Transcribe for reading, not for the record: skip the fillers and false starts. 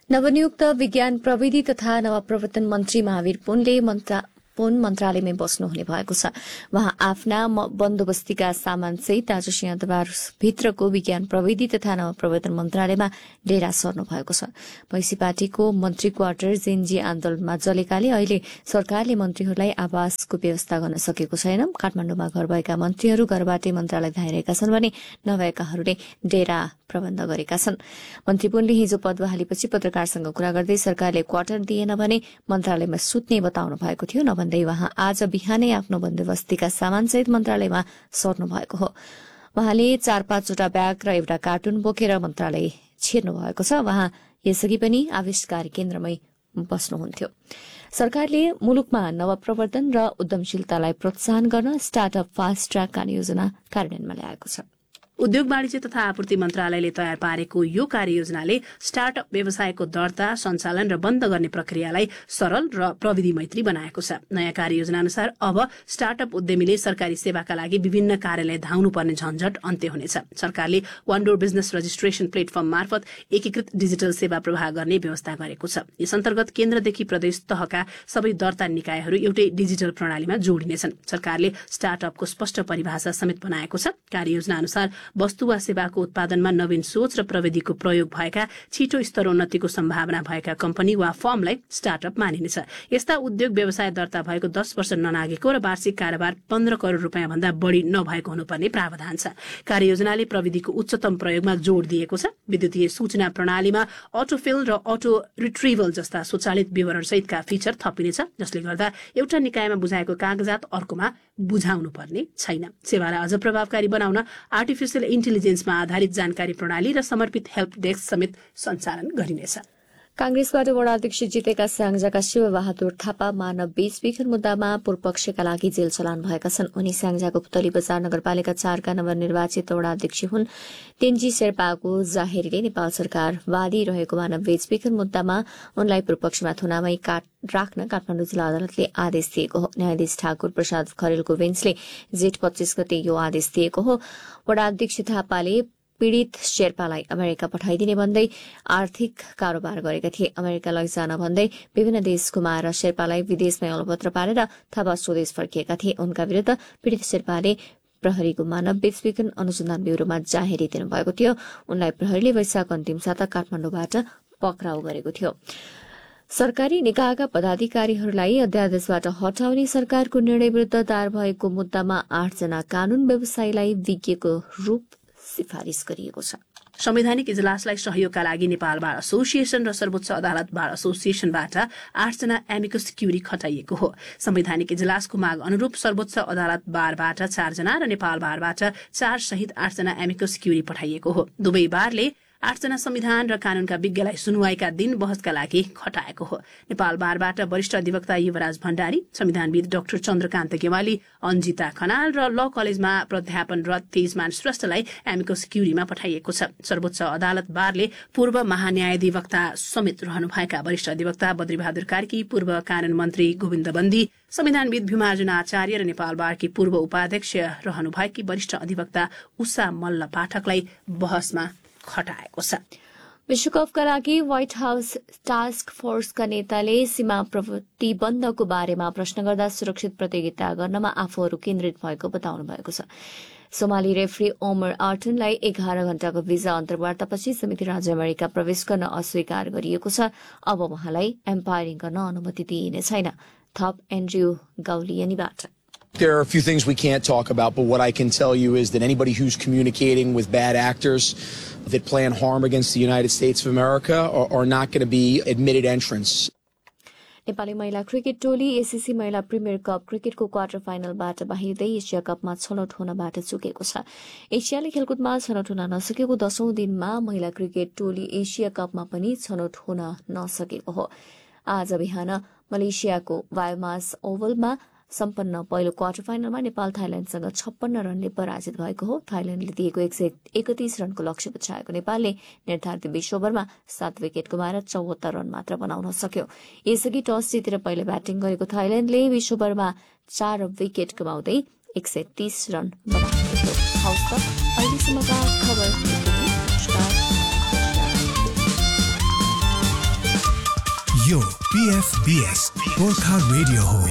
नवनियुक्त विज्ञान प्रविधि तथा नवप्रवर्तन मन्त्री महावीर पुन मन्त्रालयमै बस्नुहुने भएको छ। वहाँ आफ्ना बन्दोबस्तीका सामानसहित आज सिंहदरबारभित्रको विज्ञान प्रविधि तथा नवप्रवर्तन मन्त्रालयमा डेरा सर्नु भएको छ। मैसी पार्टीको मन्त्री क्वार्टर जेनजी आन्दोलनमा जलेकाले अहिले सरकारले मन्त्रीहरूलाई आवासको व्यवस्था गर्न सकेको छैन। काठमाडौँमा घर भएका मन्त्रीहरू घरबाटै मन्त्रालय धाइरहेका छन् भने नभएकाहरूले डेरा प्रबन्ध गरेका छन्। मन्त्री पुनले हिजो पद बहालीपछि पत्रकारसँग कुरा गर्दै सरकारले क्वार्टर दिएन भने मन्त्रालयमा सुत्ने बताउनु भएको थियो। नभन्दै वहाँ आज बिहानै आफ्नो बन्दोबस्तीका सामानसहित मन्त्रालयमा सर्नु भएको हो। वहाँले 4-5 ब्याग र एउटा कार्टुन बोकेर मन्त्रालय छिर्नु भएको छ। वहाँ यसअघि पनि आविष्कार केन्द्रमै बस्नुहुन्थ्यो। सरकारले मुलुकमा नवप्रवर्तन र उद्यमशीलतालाई प्रोत्साहन गर्न स्टार्टअप फास्ट ट्र्याक कार्ययोजना कार्यान्वयनमा ल्याएको छ। उद्योग वाणिज्य तथा आपूर्ति मन्त्रालयले तयार पारेको यो कार्ययोजनाले स्टार्टअप व्यवसायको दर्ता, सञ्चालन र बन्द गर्ने प्रक्रियालाई सरल र प्रविधि मैत्री बनाएको छ। नयाँ कार्ययोजना अनुसार अब स्टार्टअप उद्यमीले सरकारी सेवाका लागि विभिन्न कार्यालय धाउनुपर्ने झन्झट अन्त्य हुनेछ। सरकारले one door business registration platform मार्फत एकीकृत डिजिटल सेवा प्रवाह गर्ने व्यवस्था गरेको छ। यस अन्तर्गत केन्द्रदेखि प्रदेश तहका सबै दर्ता निकायहरू एउटै डिजिटल प्रणालीमा जोडिनेछन्। सरकारले स्टार्टअपको स्पष्ट परिभाषा समेत बनाएको छ। कार्ययोजना अनुसार वस्तु वा सेवाको उत्पादनमा नवीन सोच र प्रविधिको प्रयोग भएका छिटो स्तरोन्नतिको सम्भावना भएका कम्पनी वा फर्मलाई स्टार्टअप मानिनेछ। यस्ता उद्योग व्यवसाय दर्ता भएको 10 वर्ष ननागेको र वार्षिक कारोबार 15 करोड़ रुपियाँ भन्दा बढ़ी नभएको हुनुपर्ने प्रावधान छ। कार्ययोजनाले प्रविधिको उच्चतम प्रयोगमा जोड़ दिएको छ। विद्युतीय सूचना प्रणालीमा अटोफिल र अटो रिट्रिभल जस्ता स्वचालित विवरण सहितका फीचर थपिनेछ, जसले गर्दा एउटा निकायमा बुझाएको कागजात अर्कोमा बुझाउनु पर्ने छैन। सेवालाई अझ प्रभावकारी बनाउन आर्टिफिसियल इन्टेलिजेन्समा आधारित जानकारी प्रणाली र समर्पित हेल्प डेस्क समेत सञ्चालन गरिनेछ। कांग्रेसबाट वडा अध्यक्ष जितेका स्याङ्जाका शिवबहादुर थापा मानव बेचबिखन मुद्दामा पूर्वपक्षका लागि जेल चलान भएका छन्। उनी स्याङ्जाको पुतली बजार नगरपालिका 4 का नवनिर्वाचित वडा अध्यक्ष हुन्। तेन्जी शेर्पाको जाहेरीले नेपाल सरकार वादी रहेको मानव बेचबिखन मुद्दामा उनलाई पूर्वपक्षमा थुनामै राख्न काठमाडौँ जिल्ला अदालतले आदेश दिएको हो। न्यायाधीश ठाकुर प्रसाद खरेलको बेन्चले जेठ 25 गते यो आदेश दिएको हो। वडा अध्यक्ष थापाले पीड़ित शेर्पालाई अमेरिका पठाइदिने भन्दै आर्थिक कारोबार गरेका थिए। अमेरिका लैजान भन्दै विभिन्न देश घुमाएर शेर्पालाई विदेशमै अलपत्र पारेर थापा स्वदेश फर्किएका थिए। उनका विरूद्ध पीड़ित शेर्पाले प्रहरीको मानव बेचबिखन अनुसन्धान ब्यूरोमा जाहेरी दिनुभएको थियो। उनलाई प्रहरीले वैशाख अन्तिम साता काठमाडौँबाट पक्राउ गरेको थियो। सरकारी निकायका पदाधिकारीहरूलाई अध्यादेशबाट हटाउने सरकारको निर्णय विरूद्ध दायर भएको मुद्दामा 8 जना कानून व्यवसायीलाई विज्ञको रूप सिफारिश गरिएको छ। संवैधानिक इजलासलाई सहयोगका लागि नेपाल बार एसोसिएसन र सर्वोच्च अदालत बार एसोसिएसनबाट 8 जना एमिकस क्युरी खटाइएको हो। संवैधानिक इजलासको माग अनुरूप सर्वोच्च अदालत बारबाट 4 जना र नेपाल बारबाट 4 सहित 8 जना एमिकस क्युरी पठाइएको हो। दुवै बारले 8 जना संविधान र कानूनका विज्ञलाई सुनवाईका दिन बहसका लागि खटाएको हो। नेपाल बारबाट वरिष्ठ अधिवक्ता युवराज भण्डारी, संविधानविद डाक्टर चन्द्रकान्त गेवाली, अन्जिता खनाल र ल कलेजमा प्राध्यापनरत तेजमान श्रेष्ठलाई एमिकस क्युरीमा पठाइएको छ। सर्वोच्च अदालत बारले पूर्व महान्यायाधिवक्ता समेत रहनुभएका वरिष्ठ अधिवक्ता बद्रीबहादुर कार्की, पूर्व कानून मन्त्री गोविन्द बन्दी, संविधानविद भीमार्जुन आचार्य र नेपाल बारकी पूर्व उपाध्यक्ष रहनुभएकी वरिष्ठ अधिवक्ता उषा मल्ल पाठकलाई बहसमा खटाएको छ। विश्वकपका लागि व्हाइट हाउस टास्क फोर्सका नेताले सीमा प्रतिबन्धको बारेमा प्रश्न गर्दा सुरक्षित प्रतियोगिता गर्नमा आफूहरू केन्द्रित भएको बताउनु भएको छ। सोमाली रेफ्री ओमर आर्टनलाई 11 घण्टाको भिजा अन्तर्वार्तापछि संयुक्त राज्य अमेरिका प्रवेश गर्न अस्वीकार गरिएको छ। अब उहाँलाई एम्पायरिङ गर्न अनुमति दिइने छैन। थप Andrew गाउलियनीबाट। There are a few things we can't talk about, but what I can tell you is that anybody who's communicating with bad actors that plan harm against the United States of America are not going to be admitted entrants. Nepali महिला cricket टोली ACC महिला premier cup क्रिकेटको quarter फाइनलबाट बाहिरिँदै Asia कपमा छनौट हुनबाट चुकेको छ। एसियाली खेलकुदमा छनौट हुन नसकेको 10औं दिनमा महिला क्रिकेट टोली एसिया कपमा पनि छनौट हुन नसकेको हो। आज बिहान मलेसियाको वायोमास ओभलमा सम्पन्न पहिलो क्वार्टर फाइनलमा नेपाल थाइल्याण्डसँग 56 रनले पराजित भएको हो। थाइल्याण्डले दिएको 131 रनको लक्ष्य पछ्याएको नेपालले निर्धारित 20 ओभरमा 7 विकेट गुमाएर 74 रन मात्र बनाउन सक्यो। यसअघि टस जितेर पहिले ब्याटिङ गरेको थाइल्याण्डले 20 ओभरमा 4 विकेट गुमाउँदै 130 रन बनाएको थियो। हवस् त अहिलेसम्मका खबर। यो PFBS गोर्खा रेडियो हो।